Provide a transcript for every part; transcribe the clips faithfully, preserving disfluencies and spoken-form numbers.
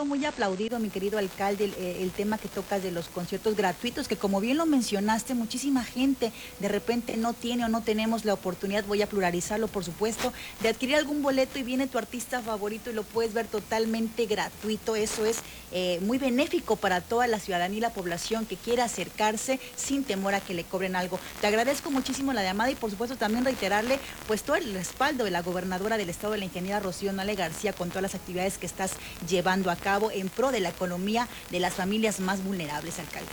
sido muy aplaudido, mi querido alcalde, el, el tema que tocas de los conciertos gratuitos, que como bien lo mencionaste, muchísima gente de repente no tiene o no tenemos la oportunidad, voy a pluralizarlo por supuesto, de adquirir algún boleto y viene tu artista favorito y lo puedes ver totalmente gratuito. Eso es eh, muy benéfico para toda la ciudadanía y la población que quiera acercarse sin temor a que le cobren algo. Te agradezco muchísimo la llamada y por supuesto también reiterarle pues todo el respaldo de la gobernadora del estado, de la ingeniera Rocío Nale García, con todas las actividades que estás llevando a cabo en pro de la economía de las familias más vulnerables, alcalde.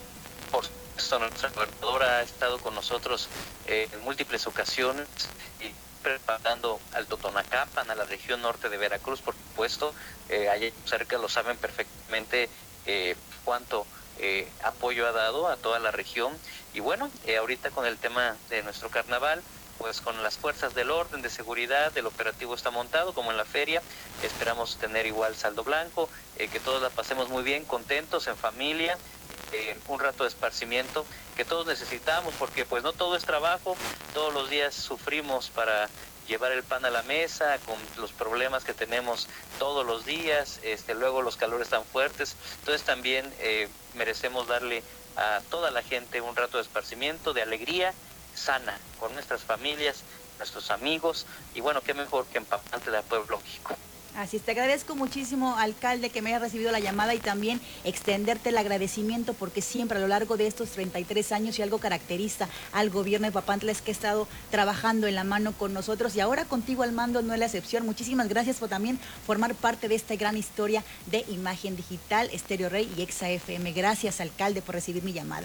Por supuesto, nuestra gobernadora ha estado con nosotros eh, en múltiples ocasiones y preparando al Totonacapan, a la región norte de Veracruz, por supuesto, eh, allá cerca lo saben perfectamente eh, cuánto eh, apoyo ha dado a toda la región. Y bueno, eh, ahorita con el tema de nuestro carnaval, pues con las fuerzas del orden, de seguridad, el operativo está montado como en la feria, esperamos tener igual saldo blanco, eh, que todos la pasemos muy bien, contentos, en familia, eh, un rato de esparcimiento que todos necesitamos, porque pues no todo es trabajo, todos los días sufrimos para llevar el pan a la mesa, con los problemas que tenemos todos los días, este, luego los calores tan fuertes, entonces también eh, merecemos darle a toda la gente un rato de esparcimiento, de alegría sana, con nuestras familias, nuestros amigos, y bueno, qué mejor que en Papantla, Pueblo México. Así es, te agradezco muchísimo, alcalde, que me haya recibido la llamada y también extenderte el agradecimiento porque siempre a lo largo de estos treinta y tres años y algo caracteriza al gobierno de Papantla es que ha estado trabajando en la mano con nosotros y ahora contigo al mando no es la excepción. Muchísimas gracias por también formar parte de esta gran historia de Imagen Digital, Estéreo Rey y Exa F M. Gracias, alcalde, por recibir mi llamada.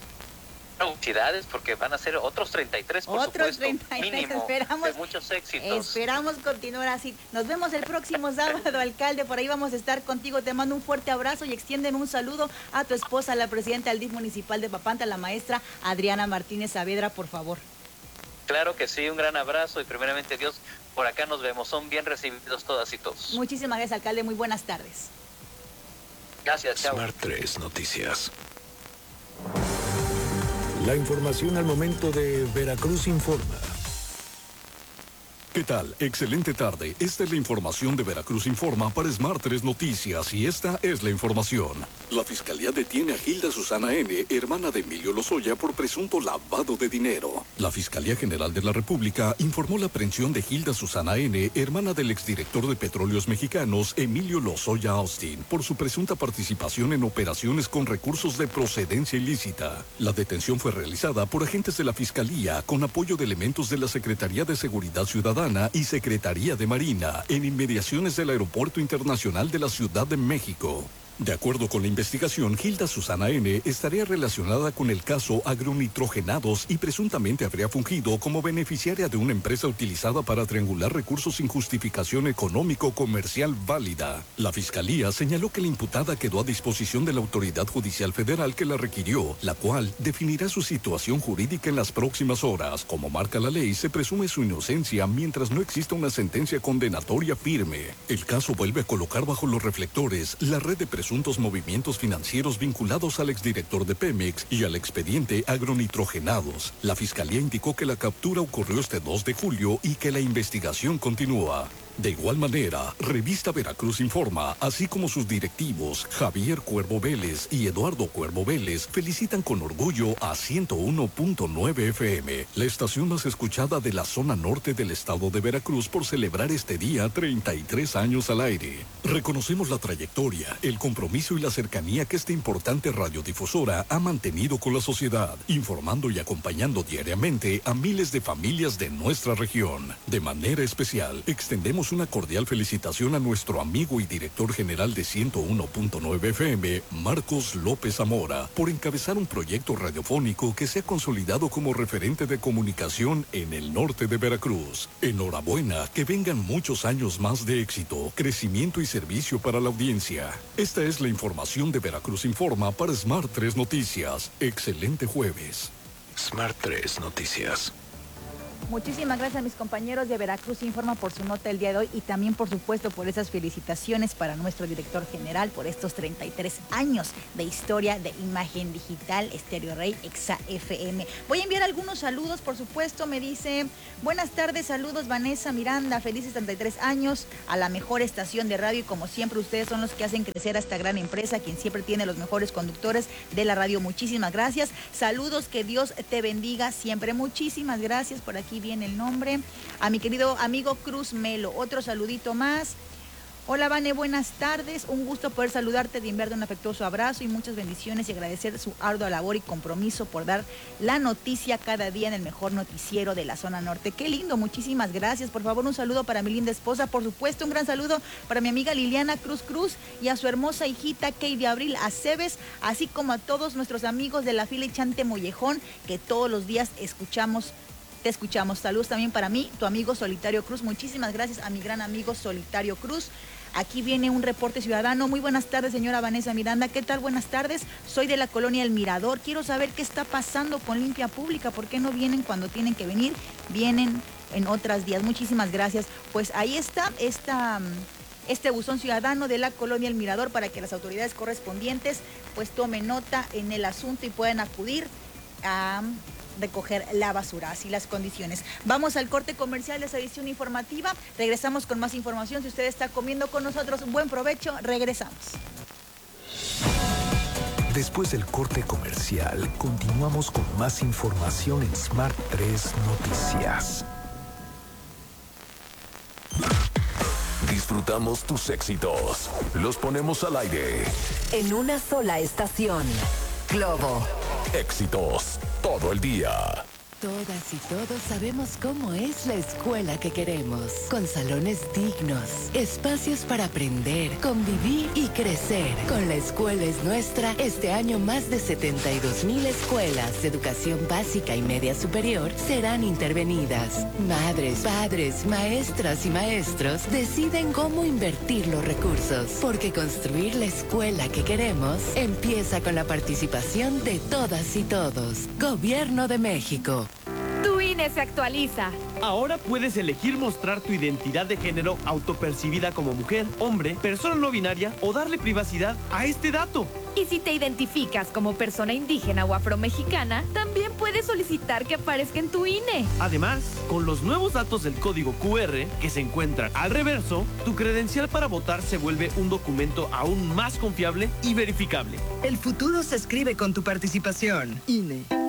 Felicidades, porque van a ser otros treinta y tres, por otros supuesto, treinta y tres, mínimo, esperamos, de muchos éxitos. Esperamos continuar así. Nos vemos el próximo sábado, alcalde, por ahí vamos a estar contigo. Te mando un fuerte abrazo y extiéndeme un saludo a tu esposa, la presidenta del D I F municipal de Papantla, la maestra Adriana Martínez Saavedra, por favor. Claro que sí, un gran abrazo y primeramente Dios, por acá nos vemos, son bien recibidos todas y todos. Muchísimas gracias, alcalde, muy buenas tardes. Gracias, chao. Smart tres Noticias. La información al momento de Veracruz Informa. ¿Qué tal? Excelente tarde. Esta es la información de Veracruz Informa para Smart tres Noticias y esta es la información. La Fiscalía detiene a Gilda Susana N., hermana de Emilio Lozoya, por presunto lavado de dinero. La Fiscalía General de la República informó la aprehensión de Gilda Susana N., hermana del exdirector de Petróleos Mexicanos, Emilio Lozoya Austin, por su presunta participación en operaciones con recursos de procedencia ilícita. La detención fue realizada por agentes de la Fiscalía con apoyo de elementos de la Secretaría de Seguridad Ciudadana y Secretaría de Marina en inmediaciones del Aeropuerto Internacional de la Ciudad de México. De acuerdo con la investigación, Gilda Susana N. estaría relacionada con el caso agronitrogenados y presuntamente habría fungido como beneficiaria de una empresa utilizada para triangular recursos sin justificación económico-comercial válida. La Fiscalía señaló que la imputada quedó a disposición de la Autoridad Judicial Federal que la requirió, la cual definirá su situación jurídica en las próximas horas. Como marca la ley, se presume su inocencia mientras no exista una sentencia condenatoria firme. El caso vuelve a colocar bajo los reflectores la red de presuntos movimientos financieros vinculados al exdirector de Pemex y al expediente agronitrogenados. La Fiscalía indicó que la captura ocurrió este dos de julio y que la investigación continúa. De igual manera, Revista Veracruz Informa, así como sus directivos, Javier Cuervo Vélez y Eduardo Cuervo Vélez, felicitan con orgullo a ciento uno punto nueve F M, la estación más escuchada de la zona norte del estado de Veracruz, por celebrar este día treinta y tres años al aire. Reconocemos la trayectoria, el compromiso y la cercanía que esta importante radiodifusora ha mantenido con la sociedad, informando y acompañando diariamente a miles de familias de nuestra región. De manera especial, extendemos una cordial felicitación a nuestro amigo y director general de ciento uno punto nueve F M, Marcos López Zamora, por encabezar un proyecto radiofónico que se ha consolidado como referente de comunicación en el norte de Veracruz. Enhorabuena, que vengan muchos años más de éxito, crecimiento y servicio para la audiencia. Esta es la información de Veracruz Informa para Smart tres Noticias. Excelente jueves. Smart tres Noticias. Muchísimas gracias a mis compañeros de Veracruz Informa por su nota el día de hoy y también, por supuesto, por esas felicitaciones para nuestro director general por estos treinta y tres años de historia de imagen digital, Estéreo Rey, Exa F M. Voy a enviar algunos saludos, por supuesto. Me dice, buenas tardes, saludos Vanessa Miranda, felices treinta y tres años a la mejor estación de radio y como siempre ustedes son los que hacen crecer a esta gran empresa, quien siempre tiene los mejores conductores de la radio. Muchísimas gracias. Saludos, que Dios te bendiga siempre. Muchísimas gracias. Por aquí viene el nombre. A mi querido amigo Cruz Melo. Otro saludito más. Hola, Vane, buenas tardes. Un gusto poder saludarte, de enviarte un afectuoso abrazo y muchas bendiciones y agradecer su ardua labor y compromiso por dar la noticia cada día en el mejor noticiero de la zona norte. Qué lindo, muchísimas gracias. Por favor, un saludo para mi linda esposa. Por supuesto, un gran saludo para mi amiga Liliana Cruz Cruz y a su hermosa hijita Kay Abril Aceves, así como a todos nuestros amigos de la fila Chante Mollejón, que todos los días escuchamos Te escuchamos. Saludos también para mí, tu amigo Solitario Cruz. Muchísimas gracias a mi gran amigo Solitario Cruz. Aquí viene un reporte ciudadano. Muy buenas tardes, señora Vanessa Miranda. ¿Qué tal? Buenas tardes. Soy de la colonia El Mirador. Quiero saber qué está pasando con Limpia Pública. ¿Por qué no vienen cuando tienen que venir? Vienen en otras días. Muchísimas gracias. Pues ahí está esta... este buzón ciudadano de la colonia El Mirador para que las autoridades correspondientes pues tomen nota en el asunto y puedan acudir a recoger la basura, así las condiciones. Vamos al corte comercial de esa edición informativa, regresamos con más información. Si usted está comiendo con nosotros, un buen provecho, regresamos. Después del corte comercial, continuamos con más información en Smart tres Noticias. Disfrutamos tus éxitos, los ponemos al aire. En una sola estación, Globo. Éxitos todo el día. Todas y todos sabemos cómo es la escuela que queremos, con salones dignos, espacios para aprender, convivir y crecer. Con La Escuela es Nuestra, este año más de setenta y dos mil escuelas de educación básica y media superior serán intervenidas. Madres, padres, maestras y maestros deciden cómo invertir los recursos, porque construir la escuela que queremos empieza con la participación de todas y todos. Gobierno de México. Tu I N E se actualiza. Ahora puedes elegir mostrar tu identidad de género autopercibida como mujer, hombre, persona no binaria o darle privacidad a este dato. Y si te identificas como persona indígena o afromexicana, también puedes solicitar que aparezca en tu I N E. Además, con los nuevos datos del código Q R que se encuentran al reverso, tu credencial para votar se vuelve un documento aún más confiable y verificable. El futuro se escribe con tu participación. I N E.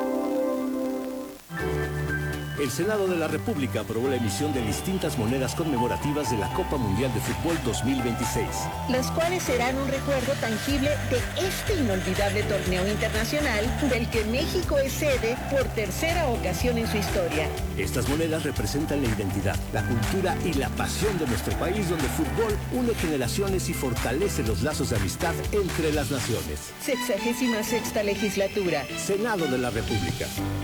El Senado de la República aprobó la emisión de distintas monedas conmemorativas de la Copa Mundial de Fútbol dos mil veintiséis. Las cuales serán un recuerdo tangible de este inolvidable torneo internacional del que México es sede por tercera ocasión en su historia. Estas monedas representan la identidad, la cultura y la pasión de nuestro país, donde el fútbol une generaciones y fortalece los lazos de amistad entre las naciones. Sexagésima sexta legislatura. Senado de la República.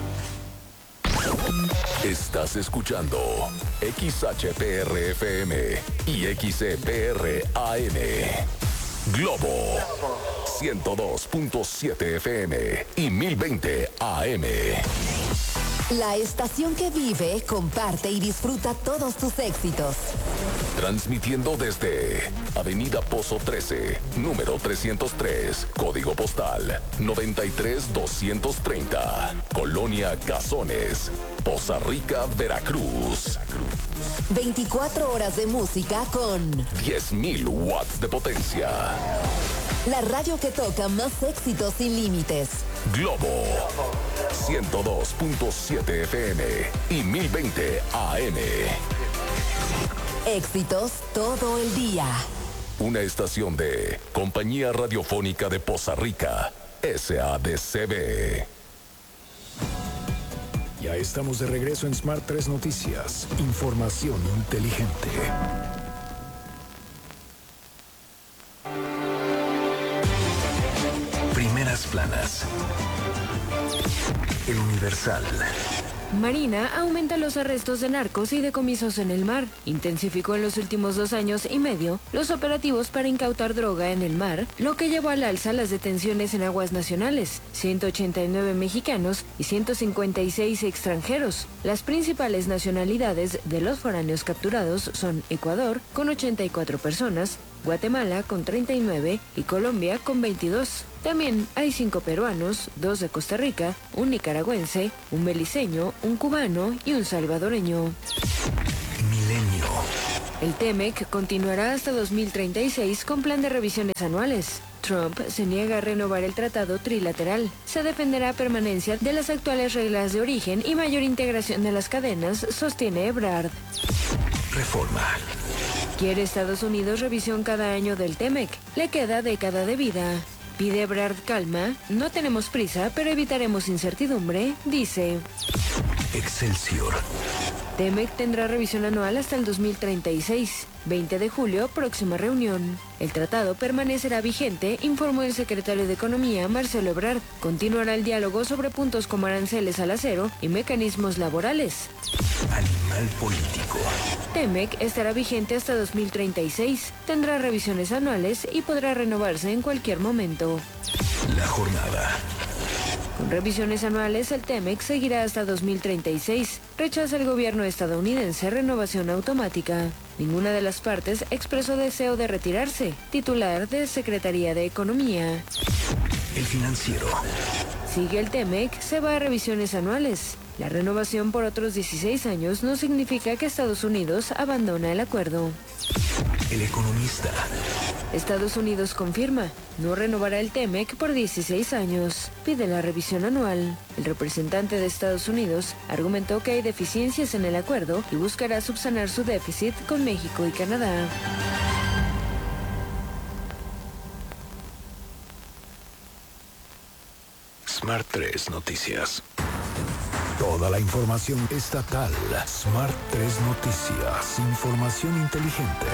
Estás escuchando X H P R F M y X E P R A M. Globo ciento dos punto siete F M y mil veinte A M. La estación que vive, comparte y disfruta todos tus éxitos. Transmitiendo desde Avenida Pozo trece, número trescientos tres, código postal noventa y tres doscientos treinta, Colonia Cazones, Poza Rica, Veracruz. veinticuatro horas de música con diez mil watts de potencia. La radio que toca más éxitos sin límites. Globo ciento dos punto siete F M y mil veinte A M. Éxitos todo el día. Una estación de Compañía Radiofónica de Poza Rica, S A D C B. Ya estamos de regreso en Smart tres Noticias. Información inteligente. Primeras planas. El Universal. Marina aumenta los arrestos de narcos y decomisos en el mar. Intensificó en los últimos dos años y medio los operativos para incautar droga en el mar, lo que llevó al alza las detenciones en aguas nacionales, ciento ochenta y nueve mexicanos y ciento cincuenta y seis extranjeros. Las principales nacionalidades de los foráneos capturados son Ecuador, con ochenta y cuatro personas, Guatemala con treinta y nueve y Colombia con veintidós. También hay cinco peruanos, dos de Costa Rica, un nicaragüense, un beliceño, un cubano y un salvadoreño. Milenio. El TEMEC continuará hasta dos mil treinta y seis con plan de revisiones anuales. Trump se niega a renovar el tratado trilateral. Se defenderá permanencia de las actuales reglas de origen y mayor integración de las cadenas, sostiene Ebrard. Reforma. Quiere Estados Unidos revisión cada año del TEMEC. Le queda década de vida. Pide Ebrard calma. No tenemos prisa, pero evitaremos incertidumbre, dice. Excelsior. TEMEC tendrá revisión anual hasta el dos mil treinta y seis. veinte de julio, próxima reunión. El tratado permanecerá vigente, informó el secretario de Economía, Marcelo Ebrard. Continuará el diálogo sobre puntos como aranceles al acero y mecanismos laborales. Animal político. TEMEC estará vigente hasta dos mil treinta y seis. Tendrá revisiones anuales y podrá renovarse en cualquier momento. La jornada. Con revisiones anuales, el TEMEC seguirá hasta dos mil treinta y seis. Rechaza el gobierno estadounidense renovación automática. Ninguna de las partes expresó deseo de retirarse. Titular de Secretaría de Economía. El Financiero. Sigue el TEMEC, se va a revisiones anuales. La renovación por otros dieciséis años no significa que Estados Unidos abandona el acuerdo. El Economista. Estados Unidos confirma, no renovará el TEMEC por dieciséis años. Pide la revisión anual. El representante de Estados Unidos argumentó que hay deficiencias en el acuerdo y buscará subsanar su déficit con México y Canadá. Smart tres Noticias. Toda la información estatal. Smart tres Noticias. Información inteligente.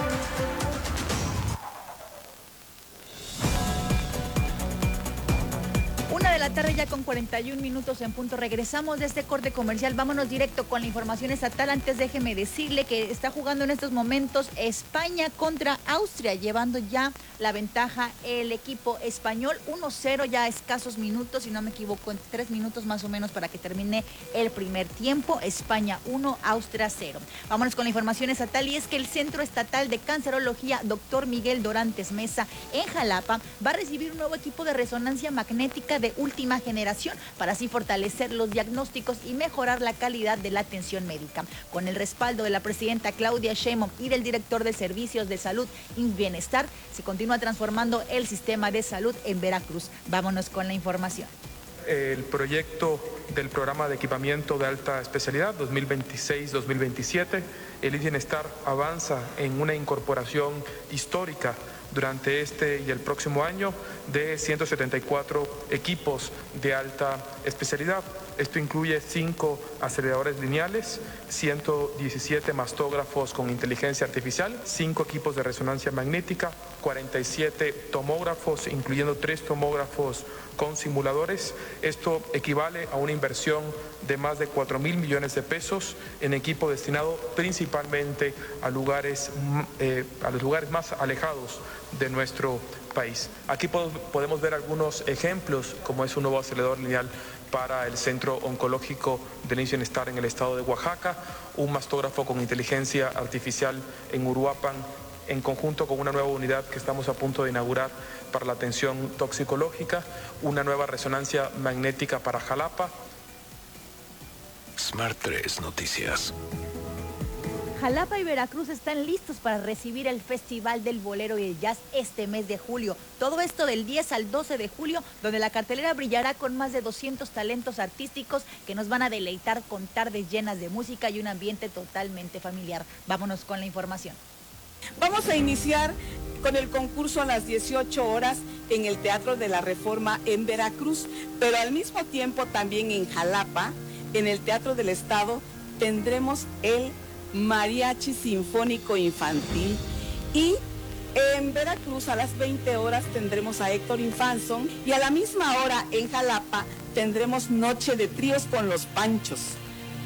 Una de la tarde ya con cuarenta y un minutos en punto. Regresamos de este corte comercial. Vámonos directo con la información estatal. Antes déjeme decirle que está jugando en estos momentos España contra Austria, llevando ya la ventaja el equipo español. uno cero ya a escasos minutos, si no me equivoco, en tres minutos más o menos para que termine el primer tiempo. España uno, Austria cero. Vámonos con la información estatal, y es que el Centro Estatal de Cancerología doctor Miguel Dorantes Mesa en Jalapa va a recibir un nuevo equipo de resonancia magnética de última generación para así fortalecer los diagnósticos y mejorar la calidad de la atención médica. Con el respaldo de la presidenta Claudia Sheinbaum y del director de Servicios de Salud y Bienestar, se continúa transformando el sistema de salud en Veracruz. Vámonos con la información. El proyecto del programa de equipamiento de alta especialidad dos mil veintiséis dos mil veintisiete, el Bienestar avanza en una incorporación histórica durante este y el próximo año de ciento setenta y cuatro equipos de alta especialidad. Esto incluye cinco aceleradores lineales, ciento diecisiete mastógrafos con inteligencia artificial, cinco equipos de resonancia magnética, cuarenta y siete tomógrafos, incluyendo tres tomógrafos con simuladores. Esto equivale a una inversión de más de cuatro mil millones de pesos en equipo destinado principalmente a lugares, eh, a los lugares más alejados de nuestro país. Aquí podemos ver algunos ejemplos, como es un nuevo acelerador lineal para el Centro Oncológico del Bienestar en el estado de Oaxaca, un mastógrafo con inteligencia artificial en Uruapan, en conjunto con una nueva unidad que estamos a punto de inaugurar para la atención toxicológica, una nueva resonancia magnética para Jalapa. Smart tres Noticias. Jalapa y Veracruz están listos para recibir el Festival del Bolero y el Jazz este mes de julio. Todo esto del diez al doce de julio, donde la cartelera brillará con más de doscientos talentos artísticos que nos van a deleitar con tardes llenas de música y un ambiente totalmente familiar. Vámonos con la información. Vamos a iniciar con el concurso a las dieciocho horas en el Teatro de la Reforma en Veracruz, pero al mismo tiempo también en Jalapa, en el Teatro del Estado, tendremos el Mariachi Sinfónico Infantil, y en Veracruz a las veinte horas tendremos a Héctor Infanzón, y a la misma hora en Jalapa tendremos Noche de Tríos con los Panchos.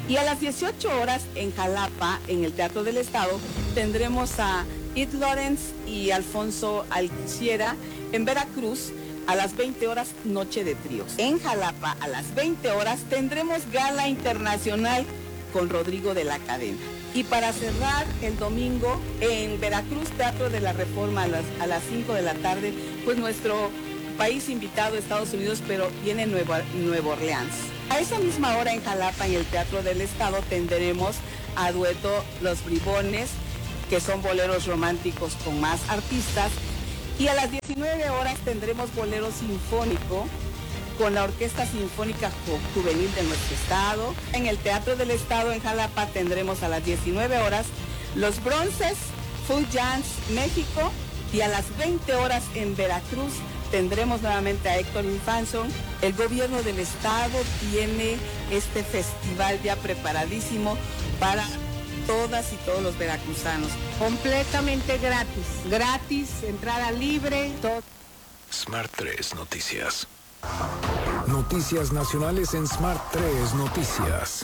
Y a las dieciocho horas en Jalapa, en el Teatro del Estado, tendremos a Ed Lorenz y Alfonso Alquiciera. En Veracruz, a las veinte horas, Noche de Tríos. En Jalapa, a las veinte horas, tendremos Gala Internacional con Rodrigo de la Cadena. Y para cerrar el domingo, en Veracruz, Teatro de la Reforma, a las, a las cinco de la tarde, pues nuestro país invitado, Estados Unidos, pero viene Nueva, Nueva Orleans. A esa misma hora en Jalapa, en el Teatro del Estado, tendremos a dueto Los Bribones, que son boleros románticos con más artistas. Y a las diecinueve horas tendremos bolero sinfónico con la Orquesta Sinfónica Juvenil de nuestro estado. En el Teatro del Estado en Jalapa tendremos a las diecinueve horas Los Bronces, Full Jazz México. Y a las veinte horas en Veracruz tendremos nuevamente a Héctor Infanzón. El gobierno del estado tiene este festival ya preparadísimo para todas y todos los veracruzanos. Completamente gratis. Gratis, entrada libre, todo. Smart tres Noticias. Noticias nacionales en Smart tres Noticias.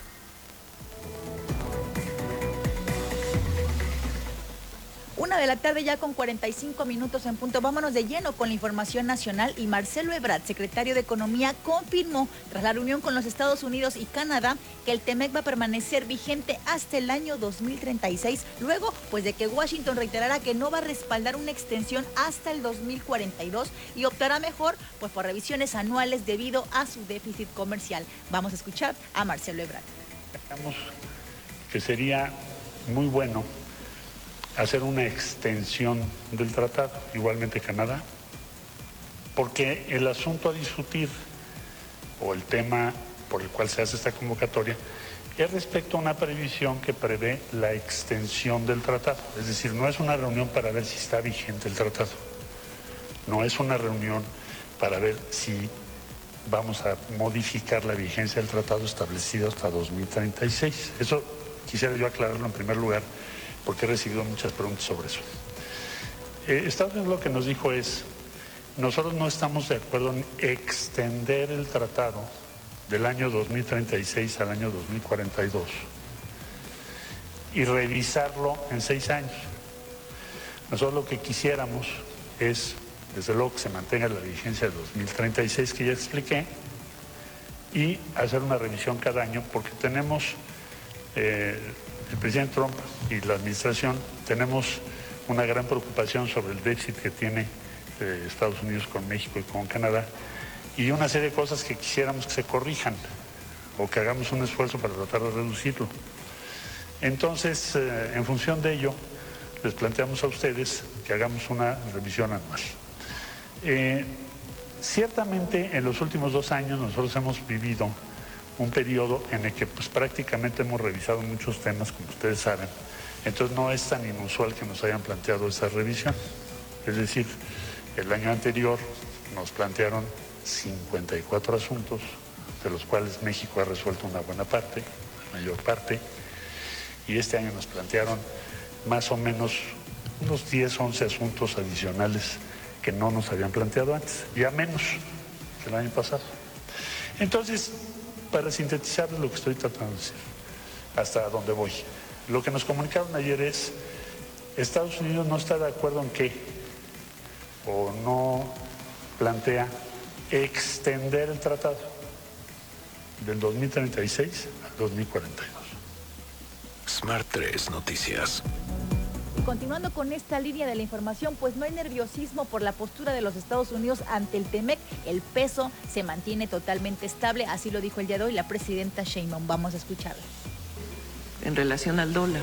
Una de la tarde ya con cuarenta y cinco minutos en punto. Vámonos de lleno con la información nacional y Marcelo Ebrard, secretario de Economía, confirmó tras la reunión con los Estados Unidos y Canadá que el TEMEC va a permanecer vigente hasta el año dos mil treinta y seis, luego pues de que Washington reiterara que no va a respaldar una extensión hasta el dos mil cuarenta y dos y optará mejor pues por revisiones anuales debido a su déficit comercial. Vamos a escuchar a Marcelo Ebrard. Creemos que sería muy bueno hacer una extensión del tratado, igualmente Canadá, porque el asunto a discutir o el tema por el cual se hace esta convocatoria es respecto a una previsión que prevé la extensión del tratado. Es decir, no es una reunión para ver si está vigente el tratado, no es una reunión para ver si vamos a modificar la vigencia del tratado establecido hasta dos mil treinta y seis. Eso quisiera yo aclararlo en primer lugar, porque he recibido muchas preguntas sobre eso. Eh, Estados Unidos lo que nos dijo es, nosotros no estamos de acuerdo en extender el tratado del año dos mil treinta y seis al año dos mil cuarenta y dos y revisarlo en seis años. Nosotros lo que quisiéramos es, desde luego, que se mantenga la vigencia de dos mil treinta y seis que ya expliqué y hacer una revisión cada año, porque tenemos... Eh, el presidente Trump y la administración tenemos una gran preocupación sobre el déficit que tiene eh, Estados Unidos con México y con Canadá y una serie de cosas que quisiéramos que se corrijan o que hagamos un esfuerzo para tratar de reducirlo. Entonces, eh, en función de ello, les planteamos a ustedes que hagamos una revisión anual. Eh, ciertamente, en los últimos dos años nosotros hemos vivido un periodo en el que pues prácticamente hemos revisado muchos temas, como ustedes saben. Entonces no es tan inusual que nos hayan planteado esa revisión. Es decir, el año anterior nos plantearon cincuenta y cuatro asuntos, de los cuales México ha resuelto una buena parte, la mayor parte, y este año nos plantearon más o menos unos diez, once asuntos adicionales que no nos habían planteado antes, ya menos que el año pasado. Entonces, para sintetizar lo que estoy tratando de decir, hasta dónde voy. Lo que nos comunicaron ayer es, Estados Unidos no está de acuerdo en qué, o no plantea extender el tratado del dos mil treinta y seis al dos mil cuarenta y dos. Smart tres Noticias. Continuando con esta línea de la información, pues no hay nerviosismo por la postura de los Estados Unidos ante el TEMEC. El peso se mantiene totalmente estable, así lo dijo el día de hoy la presidenta Sheinbaum. Vamos a escucharla. En relación al dólar.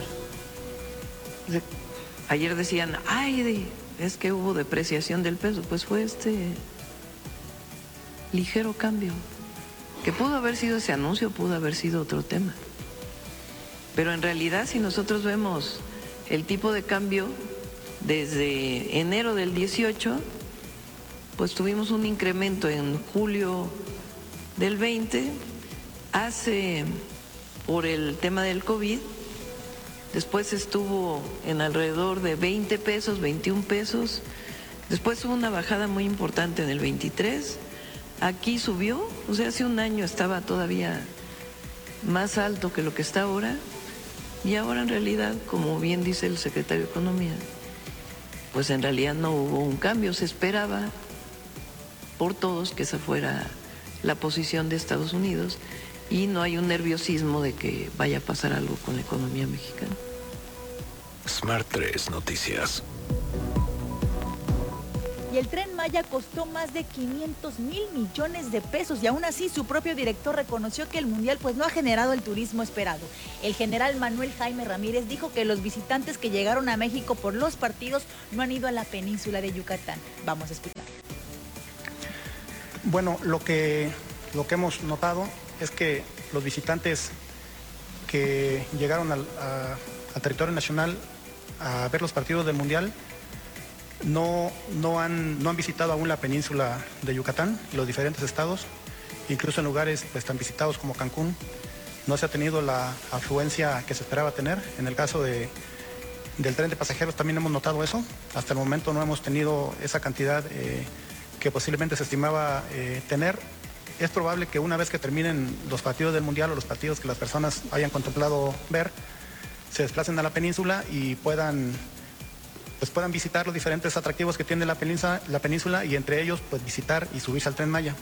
Ayer decían, ay, es que hubo depreciación del peso. Pues fue este ligero cambio. Que pudo haber sido ese anuncio, pudo haber sido otro tema. Pero en realidad, si nosotros vemos el tipo de cambio desde enero del dieciocho, pues tuvimos un incremento en julio del veinte, hace por el tema del COVID, después estuvo en alrededor de veinte pesos, veintiún pesos, después hubo una bajada muy importante en el veintitrés, aquí subió, o sea, hace un año estaba todavía más alto que lo que está ahora, y ahora en realidad, como bien dice el secretario de Economía, pues en realidad no hubo un cambio, se esperaba por todos que esa fuera la posición de Estados Unidos y no hay un nerviosismo de que vaya a pasar algo con la economía mexicana. Smart tres Noticias. Y el Tren Maya costó más de quinientos mil millones de pesos y aún así su propio director reconoció que el Mundial pues no ha generado el turismo esperado. El general Manuel Jaime Ramírez dijo que los visitantes que llegaron a México por los partidos no han ido a la península de Yucatán. Vamos a escuchar. Bueno, lo que, lo que hemos notado es que los visitantes que llegaron al, a, al territorio nacional a ver los partidos del Mundial No, no, han, no han visitado aún la península de Yucatán, los diferentes estados, incluso en lugares pues, tan visitados como Cancún. No se ha tenido la afluencia que se esperaba tener. En el caso de, del tren de pasajeros también hemos notado eso. Hasta el momento no hemos tenido esa cantidad eh, que posiblemente se estimaba eh, tener. Es probable que una vez que terminen los partidos del Mundial o los partidos que las personas hayan contemplado ver, se desplacen a la península y puedan... pues puedan visitar los diferentes atractivos que tiene la península, la península y entre ellos pues visitar y subirse al Tren Maya.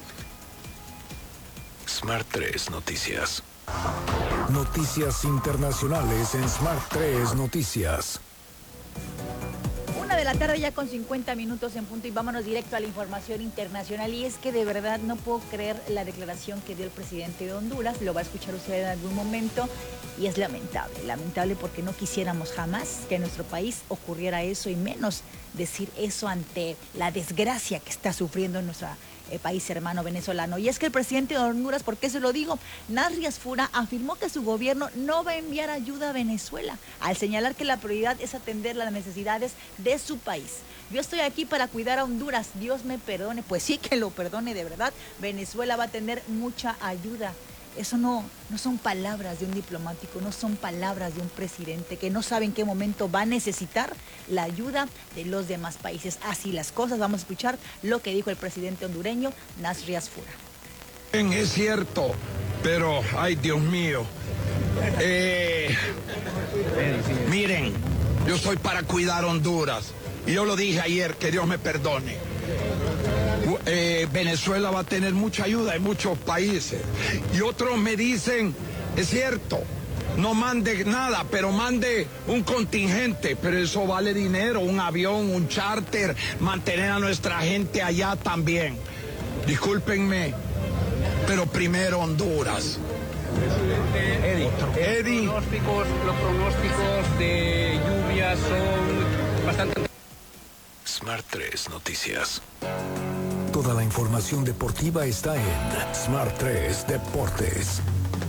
Smart tres Noticias. Noticias internacionales en Smart tres Noticias. Una de la tarde ya con cincuenta minutos en punto y vámonos directo a la información internacional. Y es que de verdad no puedo creer la declaración que dio el presidente de Honduras. Lo va a escuchar usted en algún momento y es lamentable, lamentable porque no quisiéramos jamás que en nuestro país ocurriera eso y menos decir eso ante la desgracia que está sufriendo nuestro eh, país hermano venezolano. Y es que el presidente de Honduras, ¿por qué se lo digo? Nasri Fura afirmó que su gobierno no va a enviar ayuda a Venezuela, al señalar que la prioridad es atender las necesidades de su país. Yo estoy aquí para cuidar a Honduras, Dios me perdone, pues sí que lo perdone de verdad. Venezuela va a tener mucha ayuda. Eso no, no son palabras de un diplomático, no son palabras de un presidente que no sabe en qué momento va a necesitar la ayuda de los demás países. Así las cosas, vamos a escuchar lo que dijo el presidente hondureño, Nasri Fura. Es cierto, pero, ay Dios mío, eh, miren, yo soy para cuidar Honduras, y yo lo dije ayer, que Dios me perdone. Eh, Venezuela va a tener mucha ayuda en muchos países y otros me dicen, es cierto, no mande nada, pero mande un contingente, pero eso vale dinero, un avión, un charter, mantener a nuestra gente allá también. Discúlpenme, pero primero Honduras. Eddie, Eddie. Los pronósticos, los pronósticos de lluvia son bastante... Smart tres Noticias. Toda la información deportiva está en Smart tres Deportes.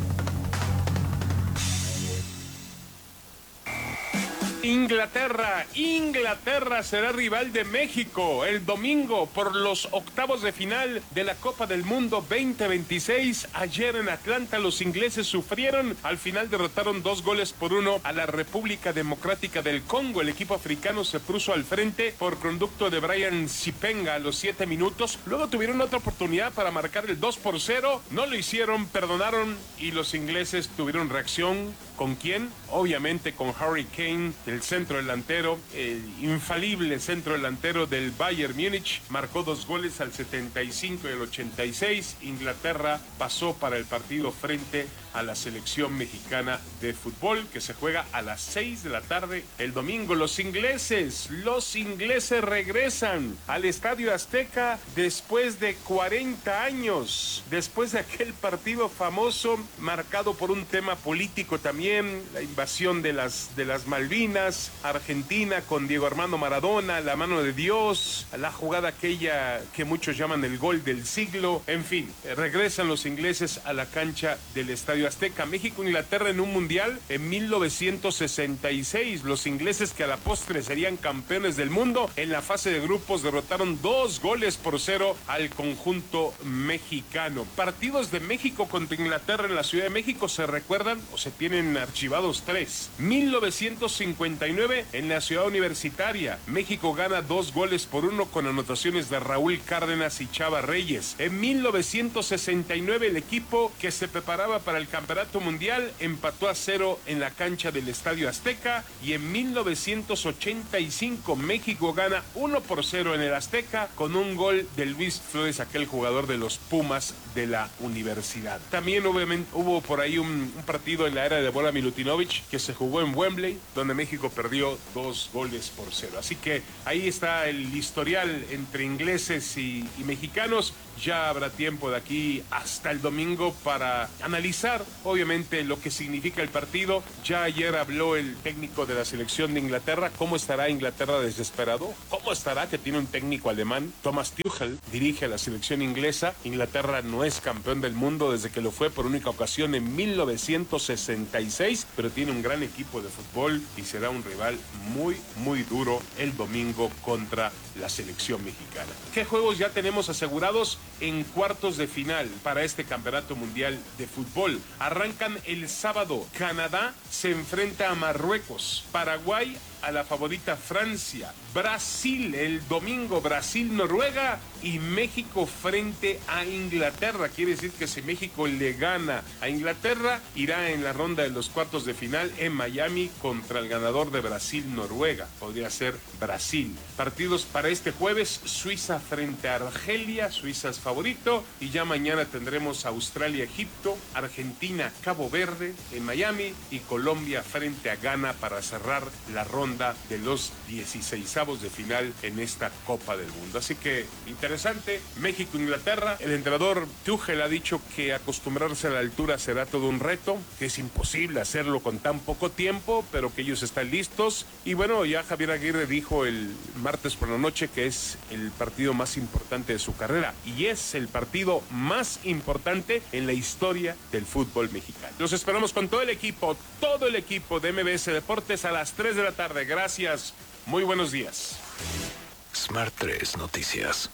Inglaterra, Inglaterra será rival de México el domingo por los octavos de final de la Copa del Mundo veinte veintiséis. Ayer en Atlanta los ingleses sufrieron, al final derrotaron dos goles por uno a la República Democrática del Congo. El equipo africano se puso al frente por conducto de Brian Sipenga a los siete minutos. Luego tuvieron otra oportunidad para marcar el dos por cero, no lo hicieron, perdonaron y los ingleses tuvieron reacción. ¿Con quién? Obviamente con Harry Kane, el centro delantero, el infalible centro delantero del Bayern Múnich. Marcó dos goles al setenta y cinco y al ochenta y seis. Inglaterra pasó para el partido frente a la selección mexicana de fútbol que se juega a las seis de la tarde el domingo. Los ingleses, los ingleses regresan al Estadio Azteca después de cuarenta años, después de aquel partido famoso marcado por un tema político también. La invasión de las, de las Malvinas, Argentina con Diego Armando Maradona, la mano de Dios, la jugada aquella que muchos llaman el gol del siglo. En fin, regresan los ingleses a la cancha del Estadio Azteca. México, Inglaterra en un mundial en mil novecientos sesenta y seis. Los ingleses, que a la postre serían campeones del mundo, en la fase de grupos derrotaron dos goles por cero al conjunto mexicano. Partidos de México contra Inglaterra en la Ciudad de México, ¿se recuerdan o se tienen archivados tres? mil novecientos cincuenta ochenta y nueve en la Ciudad Universitaria. México gana dos goles por uno con anotaciones de Raúl Cárdenas y Chava Reyes. En mil novecientos sesenta y nueve el equipo que se preparaba para el Campeonato Mundial empató a cero en la cancha del Estadio Azteca, y en mil novecientos ochenta y cinco México gana uno por cero en el Azteca con un gol de Luis Flores, aquel jugador de los Pumas de la universidad. También obviamente hubo por ahí un, un partido en la era de Bola Milutinovic que se jugó en Wembley, donde México perdió dos goles por cero. Así que ahí está el historial entre ingleses y, y mexicanos. Ya habrá tiempo de aquí hasta el domingo para analizar, obviamente, lo que significa el partido. Ya ayer habló el técnico de la selección de Inglaterra. ¿Cómo estará Inglaterra desesperado? ¿Cómo estará que tiene un técnico alemán? Thomas Tuchel dirige a la selección inglesa. Inglaterra no es campeón del mundo desde que lo fue por única ocasión en mil novecientos sesenta y seis, pero tiene un gran equipo de fútbol y será un rival muy, muy duro el domingo contra la selección mexicana. ¿Qué juegos ya tenemos asegurados en cuartos de final para este Campeonato Mundial de Fútbol? Arrancan el sábado. Canadá se enfrenta a Marruecos. Paraguay a la favorita Francia. Brasil el domingo, Brasil-Noruega, y México frente a Inglaterra. Quiere decir que si México le gana a Inglaterra, irá en la ronda de los cuartos de final en Miami contra el ganador de Brasil-Noruega. Podría ser Brasil. Partidos para este jueves: Suiza frente a Argelia. Suiza es favorito. Y ya mañana tendremos Australia-Egipto, Argentina-Cabo Verde en Miami, y Colombia frente a Ghana para cerrar la ronda de los dieciseisavos de final en esta Copa del Mundo. Así que interesante. México-Inglaterra. El entrenador Tuchel ha dicho que acostumbrarse a la altura será todo un reto, que es imposible hacerlo con tan poco tiempo, pero que ellos están listos. Y bueno, ya Javier Aguirre dijo el martes por la noche que es el partido más importante de su carrera, y es el partido más importante en la historia del fútbol mexicano. Los esperamos con todo el equipo, todo el equipo de M B S Deportes a las tres de la tarde. Gracias, muy buenos días. Smart tres Noticias.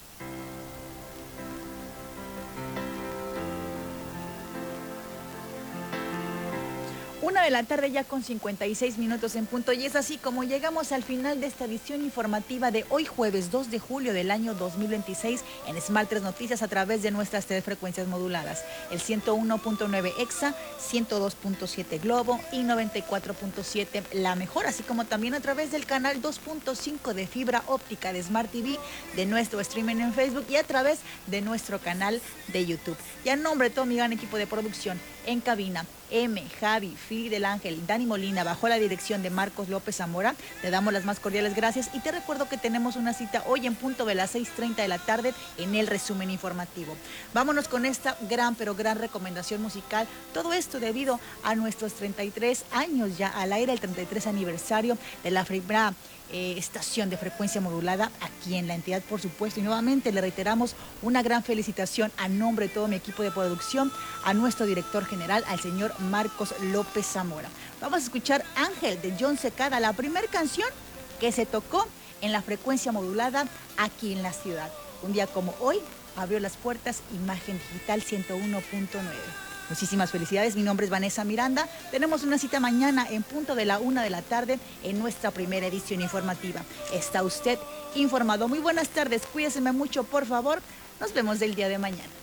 Una de la tarde ya con cincuenta y seis minutos en punto, y es así como llegamos al final de esta edición informativa de hoy jueves dos de julio del año dos mil veintiséis en Smart tres Noticias a través de nuestras tres frecuencias moduladas, el ciento uno punto nueve EXA, ciento dos punto siete Globo y noventa y cuatro punto siete La Mejor, así como también a través del canal dos punto cinco de fibra óptica de Smart T V, de nuestro streaming en Facebook y a través de nuestro canal de YouTube. Y a nombre de todo mi gran equipo de producción, en cabina, M, Javi, Fili del Ángel, Dani Molina, bajo la dirección de Marcos López Zamora, te damos las más cordiales gracias y te recuerdo que tenemos una cita hoy en punto de las seis treinta de la tarde en el resumen informativo. Vámonos con esta gran pero gran recomendación musical, todo esto debido a nuestros treinta y tres años ya al aire, el treinta y tres aniversario de la primera eh, estación de frecuencia modulada aquí en la entidad, por supuesto, y nuevamente le reiteramos una gran felicitación a nombre de todo mi equipo de producción, a nuestro director general, al señor Marcos López Zamora. Vamos a escuchar Ángel de John Secada, la primera canción que se tocó en la frecuencia modulada aquí en la ciudad. Un día como hoy abrió las puertas Imagen Digital ciento uno punto nueve. Muchísimas felicidades, mi nombre es Vanessa Miranda. Tenemos una cita mañana en punto de la una de la tarde en nuestra primera edición informativa. Está usted informado. Muy buenas tardes, cuídese mucho, por favor. Nos vemos el día de mañana.